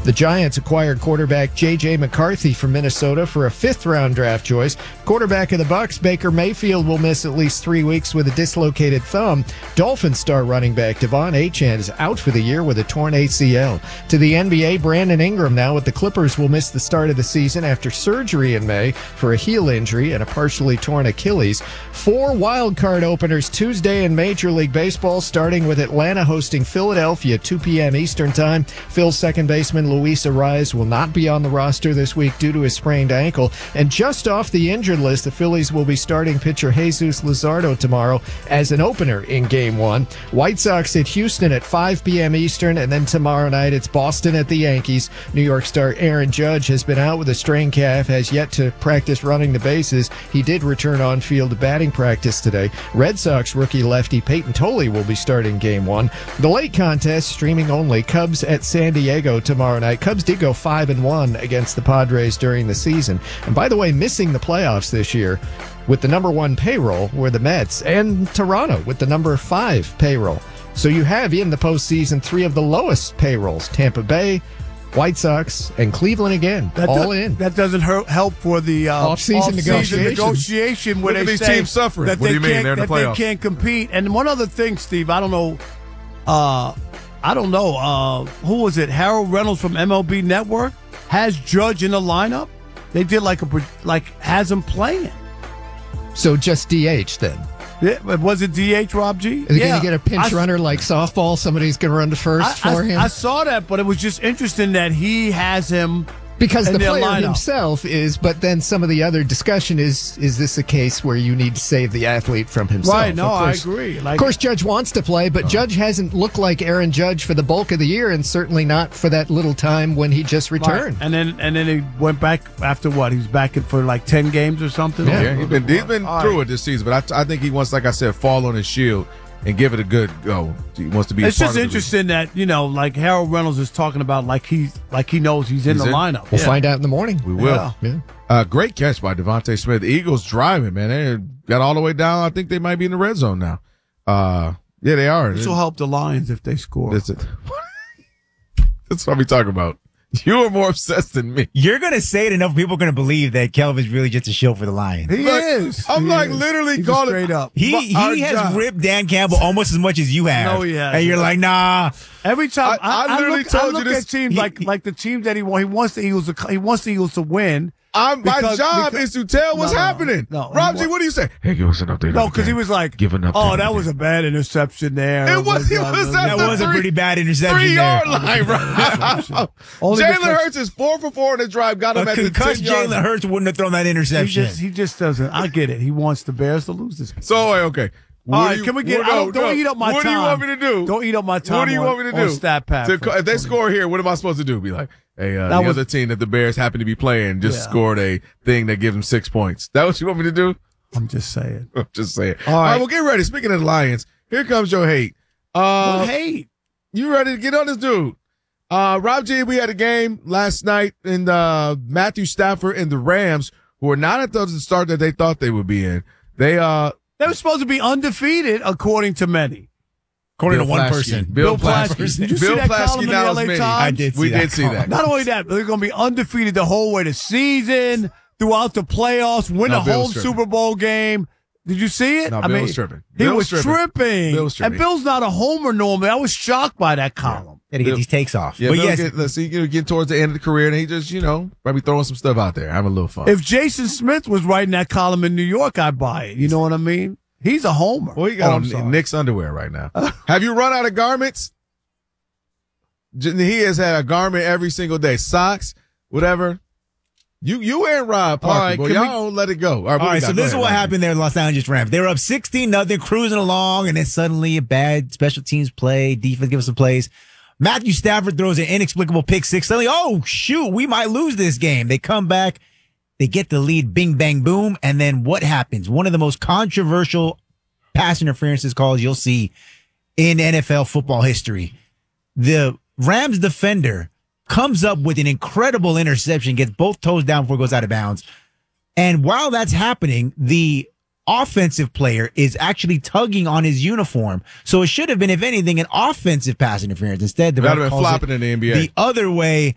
The Giants acquired quarterback J.J. McCarthy from Minnesota for a fifth-round draft choice. Quarterback of the Bucs, Baker Mayfield, will miss at least 3 weeks with a dislocated thumb. Dolphins star running back Devon Achane is out for the year with a torn ACL. To the NBA, Brandon Ingram now with the Clippers will miss the start of the season after surgery in May for a heel injury and a partially torn Achilles. 4 wild card openers Tuesday in Major League Baseball, starting with Atlanta hosting Philadelphia, 2 p.m. Eastern Time. Phil's second baseman Luis Arraez will not be on the roster this week due to his sprained ankle. And just off the injured list, the Phillies will be starting pitcher Jesus Luzardo tomorrow as an opener in Game 1. White Sox at Houston at 5 p.m. Eastern, and then tomorrow night it's Boston at the Yankees. New York star Aaron Judge has been out with a strained calf, has yet to practice running the bases. He did return on field to batting practice today. Red Sox rookie lefty Peyton Tolley will be starting Game 1. The late contest, streaming only, Cubs at San Diego tomorrow night. Cubs did go 5-1 against the Padres during the season. And by the way, missing the playoffs this year with the number 1 payroll were the Mets, and Toronto with the number 5 payroll. So you have in the postseason 3 of the lowest payrolls: Tampa Bay, White Sox, and Cleveland again, in. That doesn't help for the off-season negotiation where Look they at these say teams suffering. that What do you mean? They're in the they playoffs. can't compete. And one other thing, Steve, I don't know. Who was it? Harold Reynolds from MLB Network has Judge in the lineup. They did has him playing. So just DH then. Yeah, was it DH, Rob G? Is he going to get a pinch runner like softball? Somebody's going to run to first for him? I saw that, but it was just interesting that he has him. Because in the their player lineup himself is, but then some of the other discussion is this a case where you need to save the athlete from himself? Right, no, I agree. Of course, Judge wants to play, but Judge hasn't looked like Aaron Judge for the bulk of the year, and certainly not for that little time when he just returned. Right. And then he went back after what? He was back for like 10 games or something? Yeah, he's been through it this season, but I think he wants, like I said, fall on his shield and give it a good go. He wants to be. It's just interesting that like Harold Reynolds is talking about like he knows he's in the lineup. We'll find out in the morning. We will. Yeah. Great catch by Devontae Smith. The Eagles driving, man. They got all the way down. I think they might be in the red zone now. Yeah, they are. This will help the Lions if they score. That's it. That's what we talking about. You are more obsessed than me. You're going to say it enough, people are going to believe that Kelvin's really just a shill for the Lions. He is. I'm literally calling straight up. He has ripped Dan Campbell almost as much as you have. No, he has. And you're like, nah. Every time I literally told you this. At teams like the teams that he wants the Eagles to win. My job is to tell what's happening. No, Rob G, what do you say? Hey, give us an update. No, because he was like, give an update. Oh, that was a bad interception there. That was a pretty bad interception 3-yard line, right? Jalen Hurts is 4 for 4 in the drive. Got him at the 10-yard line. Jalen Hurts wouldn't have thrown that interception. He just doesn't. I get it. He wants the Bears to lose this game. So, okay. All right, can we get? Don't eat up my time. What do you want me to do? Don't eat up my time. What do you want me to do? Stat pack. If they score here, what am I supposed to do? Be like, hey, the other team that the Bears happen to be playing just scored a thing that gives them 6 points. That what you want me to do? I'm just saying. All right, well, get ready. Speaking of the Lions, here comes your hate. What hate? You ready to get on this dude? Rob G, we had a game last night, and Matthew Stafford and the Rams, who are not at the start that they thought they would be in. They were supposed to be undefeated, according to many. According to one person. Bill Plaschke. Did you see that column in the now LA is many. Times? We did see that. Not only that, but they're going to be undefeated the whole way the season, throughout the playoffs, win a home Super Bowl game. Did you see it? No, Bill was tripping. He was tripping. Bill was tripping. And Bill's not a homer normally. I was shocked by that column. Got to get these takes off. Yeah, but let's see, get towards the end of the career, and he just, probably throwing some stuff out there, having a little fun. If Jason Smith was writing that column in New York, I'd buy it. You know what I mean? He's a homer. Well, he got on Nick's underwear right now. Have you run out of garments? He has had a garment every single day. Socks, whatever. You and Rob Parker, boy, y'all don't let it go. All right, so this is what happened there in Los Angeles Rams. They were up 16-0, cruising along, and then suddenly a bad special teams play, defense gives us some plays. Matthew Stafford throws an inexplicable pick six. Suddenly, oh, shoot, we might lose this game. They come back, they get the lead, bing, bang, boom, and then what happens? One of the most controversial pass interferences calls you'll see in NFL football history. The Rams defender comes up with an incredible interception, gets both toes down before it goes out of bounds. And while that's happening, the offensive player is actually tugging on his uniform. So it should have been, if anything, an offensive pass interference. Instead, the ref calls flopping in the NBA the other way.